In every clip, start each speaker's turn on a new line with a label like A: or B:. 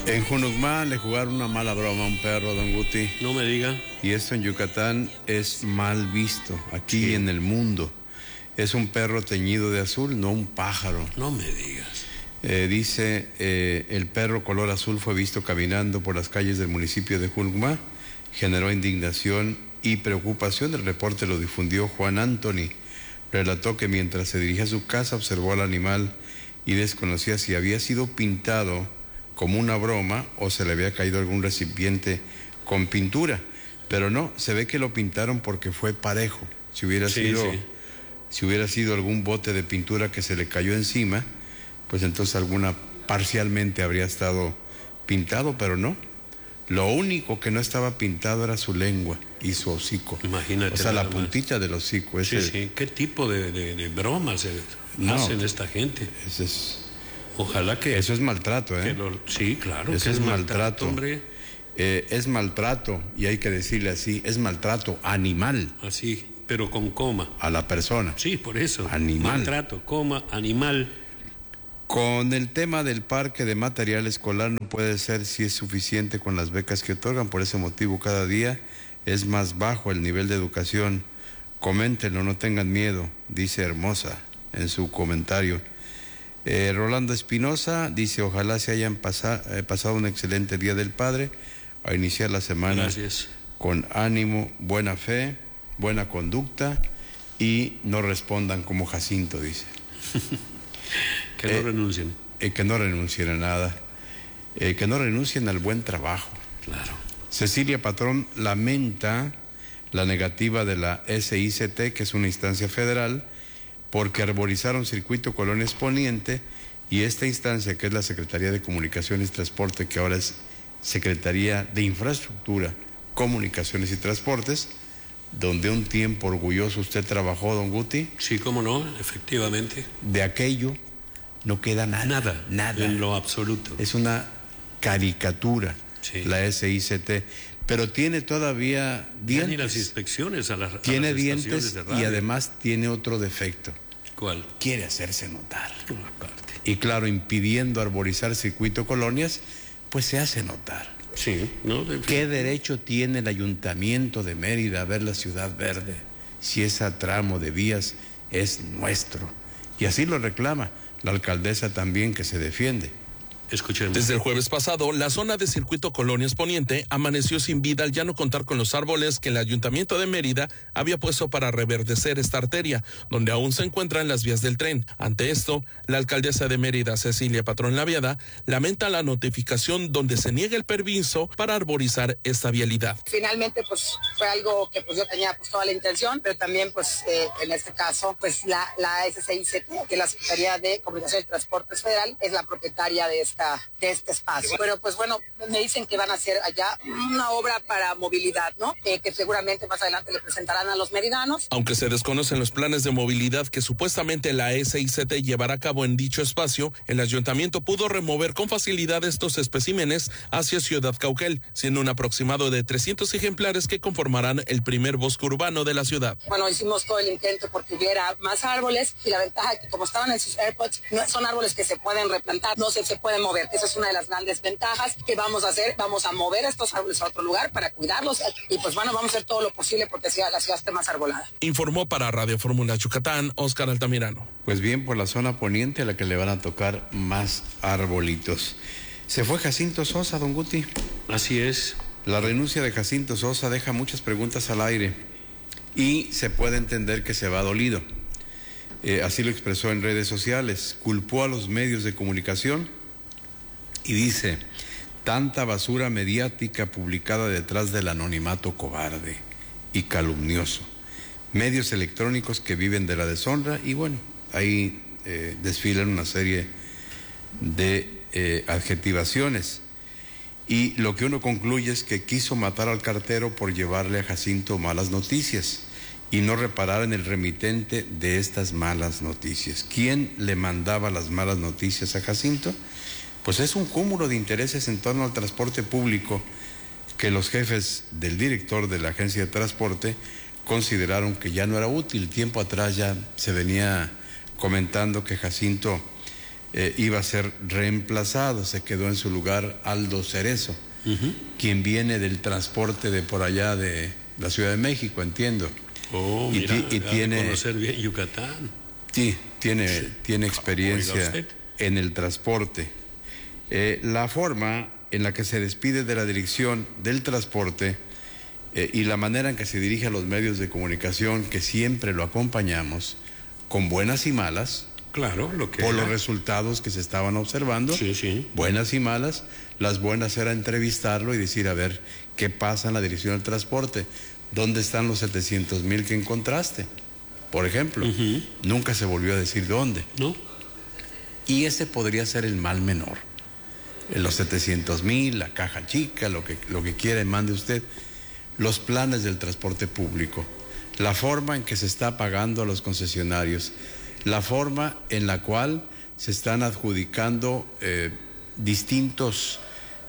A: En Junucmá le jugaron una mala broma a un perro, don Guti.
B: No me diga.
A: Y esto en Yucatán es mal visto, aquí en el mundo. Es un perro teñido de azul, no un pájaro.
B: No me digas.
A: Dice, el perro color azul fue visto caminando por las calles del municipio de Junucmá. Generó indignación y preocupación. El reporte lo difundió Juan Anthony. Relató que mientras se dirigía a su casa observó al animal y desconocía si había sido pintado como una broma o se le había caído algún recipiente con pintura. Pero no, se ve que lo pintaron porque fue parejo. Si hubiera sido algún bote de pintura que se le cayó encima, pues entonces parcialmente habría estado pintado, pero no. Lo único que no estaba pintado era su lengua y su hocico.
B: Imagínate.
A: O sea, la puntita del hocico.
B: Sí. ¿Qué tipo de bromas hacen esta gente? Ojalá que...
A: Eso es maltrato, ¿eh?
B: Sí, claro.
A: Eso es maltrato,
B: hombre.
A: Es maltrato, y hay que decirle así, es maltrato animal.
B: Así, pero con coma.
A: A la persona.
B: Sí, por eso.
A: Animal.
B: Maltrato, coma, animal.
A: Con el tema del parque de material escolar no puede ser si es suficiente con las becas que otorgan. Por ese motivo cada día es más bajo el nivel de educación. Coméntenlo, no tengan miedo, dice Hermosa en su comentario. Rolando Espinosa dice, ojalá se hayan pasado un excelente Día del Padre, a iniciar la semana.
B: Gracias.
A: Con ánimo, buena fe, buena conducta y no respondan como Jacinto, dice.
B: Que no renuncien.
A: Que no renuncien a nada, que no renuncien al buen trabajo.
B: Claro.
A: Cecilia Patrón lamenta la negativa de la SICT, que es una instancia federal, porque arborizaron Circuito Colonias Poniente, y esta instancia, que es la Secretaría de Comunicaciones y Transporte, que ahora es Secretaría de Infraestructura, Comunicaciones y Transportes, donde un tiempo orgulloso usted trabajó, don Guti.
B: Sí, cómo no, efectivamente.
A: De aquello no queda nada. Nada.
B: En lo absoluto.
A: Es una caricatura, la SICT. Pero tiene todavía dientes.
B: Ni las inspecciones a las
A: Tiene
B: dientes
A: de radio. Y además tiene otro defecto.
B: ¿Cuál?
A: Quiere hacerse notar. Y claro, impidiendo arborizar Circuito Colonias, pues se hace notar.
B: Sí, ¿no?
A: ¿Qué derecho tiene el Ayuntamiento de Mérida a ver la ciudad verde si ese tramo de vías es nuestro? Y así lo reclama la alcaldesa también, que se defiende.
B: Escuchemos.
C: Desde el jueves pasado, la zona de Circuito Colonias Poniente amaneció sin vida al ya no contar con los árboles que el Ayuntamiento de Mérida había puesto para reverdecer esta arteria, donde aún se encuentran las vías del tren. Ante esto, la alcaldesa de Mérida, Cecilia Patrón Laviada, lamenta la notificación donde se niega el permiso para arborizar esta vialidad.
D: Finalmente, pues fue algo que pues yo tenía pues toda la intención, pero también pues en este caso, pues la SCICT, que es la Secretaría de Comunicaciones y Transportes Federal, es la propietaria de este espacio. Pero pues bueno, me dicen que van a hacer allá una obra para movilidad, ¿no? Que seguramente más adelante le presentarán a los meridanos.
C: Aunque se desconocen los planes de movilidad que supuestamente la SICT llevará a cabo en dicho espacio, el ayuntamiento pudo remover con facilidad estos especímenes hacia Ciudad Cauquel, siendo un aproximado de 300 ejemplares que conformarán el primer bosque urbano de la ciudad.
D: Bueno, hicimos todo el intento porque hubiera más árboles, y la ventaja es que como estaban en sus AirPods, no son árboles que se pueden replantar, no se pueden mover. Esa es una de las grandes ventajas que vamos a hacer. Vamos a mover estos árboles a otro lugar para cuidarlos, y pues bueno, vamos a hacer todo lo posible porque la ciudad esté más arbolada.
C: Informó para Radio Fórmula Yucatán, Oscar Altamirano.
A: Pues bien, por la zona poniente a la que le van a tocar más arbolitos. Se fue Jacinto Sosa, don Guti.
B: Así es.
A: La renuncia de Jacinto Sosa deja muchas preguntas al aire y se puede entender que se va dolido. Así lo expresó en redes sociales. Culpó a los medios de comunicación y dice: tanta basura mediática publicada detrás del anonimato cobarde y calumnioso. Medios electrónicos que viven de la deshonra, y bueno, ahí desfilan una serie de adjetivaciones. Y lo que uno concluye es que quiso matar al cartero por llevarle a Jacinto malas noticias y no reparar en el remitente de estas malas noticias. ¿Quién le mandaba las malas noticias a Jacinto? Pues es un cúmulo de intereses en torno al transporte público que los jefes del director de la agencia de transporte consideraron que ya no era útil. Tiempo atrás ya se venía comentando que Jacinto iba a ser reemplazado. Se quedó en su lugar Aldo Cerezo, quien viene del transporte de por allá de la Ciudad de México, entiendo.
B: Oh,
A: y
B: mira,
A: tiene
B: conocer bien Yucatán.
A: Sí, tiene experiencia en el transporte. La forma en la que se despide de la dirección del transporte y la manera en que se dirige a los medios de comunicación, que siempre lo acompañamos, con buenas y malas,
B: claro,
A: por los resultados que se estaban observando, buenas y malas. Las buenas era entrevistarlo y decir, a ver, ¿qué pasa en la dirección del transporte? ¿Dónde están los 700,000 que encontraste? Por ejemplo, nunca se volvió a decir dónde.
B: ¿No?
A: Y ese podría ser el mal menor. Los 700,000, la caja chica, lo que quiera y mande usted. Los planes del transporte público, la forma en que se está pagando a los concesionarios, la forma en la cual se están adjudicando distintos,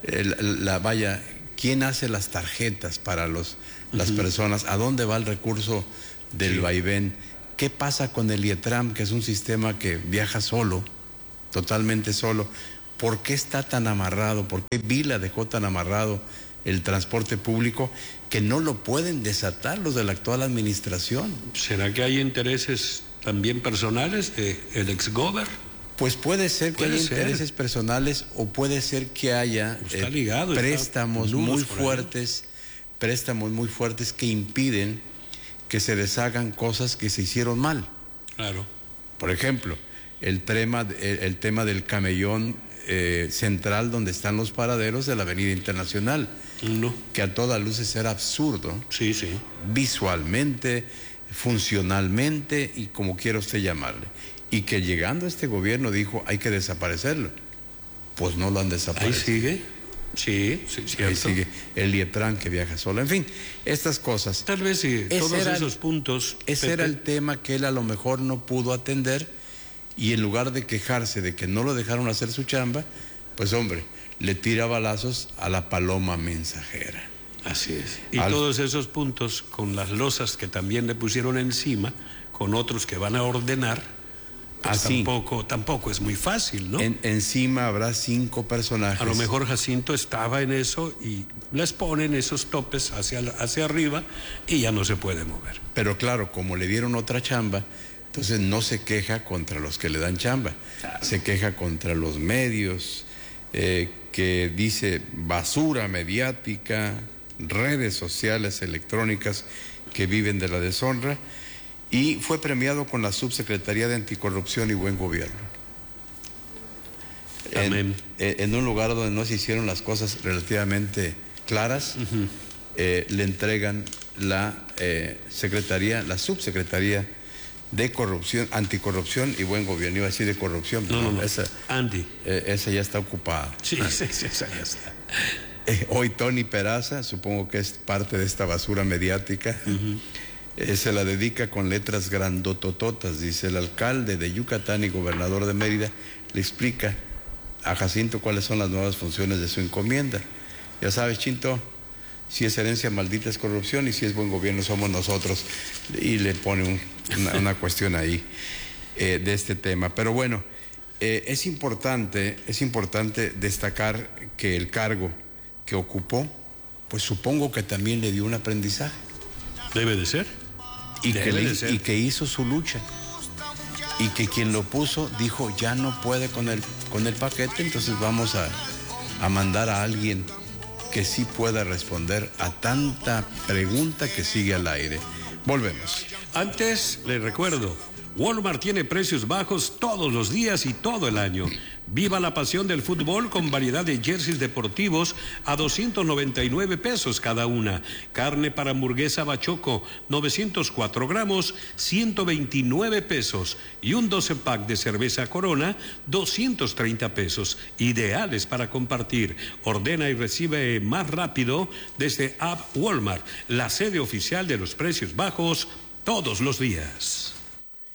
A: quién hace las tarjetas para las personas, a dónde va el recurso del vaivén, qué pasa con el IETRAM, que es un sistema que viaja solo, totalmente solo. ¿Por qué está tan amarrado? ¿Por qué Vila dejó tan amarrado el transporte público que no lo pueden desatar los de la actual administración?
B: ¿Será que hay intereses también personales del exgober?
A: Pues puede ser que haya intereses personales, o puede ser que haya préstamos muy fuertes que impiden que se deshagan cosas que se hicieron mal.
B: Claro.
A: Por ejemplo, el tema del camellón central donde están los paraderos de la Avenida Internacional, que a todas luces era absurdo, visualmente, funcionalmente y como quiera usted llamarle, y que llegando a este gobierno dijo hay que desaparecerlo. Pues no lo han desaparecido.
B: Ahí sigue. Sí, cierto.
A: Ahí sigue el IETRAN que viaja solo. En fin, estas cosas.
B: Tal vez sí, todos esos puntos.
A: Ese era el tema que él a lo mejor no pudo atender, y en lugar de quejarse de que no lo dejaron hacer su chamba, pues hombre, le tira balazos a la paloma mensajera.
B: Así es. Y todos esos puntos con las losas que también le pusieron encima, con otros que van a ordenar, pues tampoco es muy fácil, ¿no?
A: Encima habrá 5 personajes.
B: A lo mejor Jacinto estaba en eso y les ponen esos topes hacia arriba y ya no se puede mover.
A: Pero claro, como le dieron otra chamba, entonces no se queja contra los que le dan chamba, se queja contra los medios, que dice basura mediática, redes sociales electrónicas que viven de la deshonra. Y fue premiado con la Subsecretaría de Anticorrupción y Buen Gobierno. En un lugar donde no se hicieron las cosas relativamente claras, le entregan la Subsecretaría de Corrupción, Anticorrupción y Buen Gobierno. Iba a decir de corrupción, pero
B: no.
A: Esa ya está ocupada.
B: Sí, esa ya está.
A: Hoy Tony Peraza, supongo que es parte de esta basura mediática, se la dedica con letras grandotototas. Dice: el alcalde de Yucatán y gobernador de Mérida le explica a Jacinto cuáles son las nuevas funciones de su encomienda. Ya sabes, Chinto, si es herencia maldita es corrupción, y si es buen gobierno somos nosotros. Y le pone una cuestión ahí de este tema. Pero bueno, es importante destacar que el cargo que ocupó, pues supongo que también le dio un aprendizaje.
B: Debe de ser.
A: Y que hizo su lucha, y que quien lo puso dijo ya no puede con el paquete, entonces vamos a mandar a alguien que sí pueda responder a tanta pregunta que sigue al aire. Volvemos.
B: Antes les recuerdo, Walmart tiene precios bajos todos los días y todo el año. Viva la pasión del fútbol con variedad de jerseys deportivos a 299 pesos cada una. Carne para hamburguesa Bachoco, 904 gramos, 129 pesos. Y un 12-pack de cerveza Corona, 230 pesos. Ideales para compartir. Ordena y recibe más rápido desde App Walmart, la sede oficial de los precios bajos todos los días.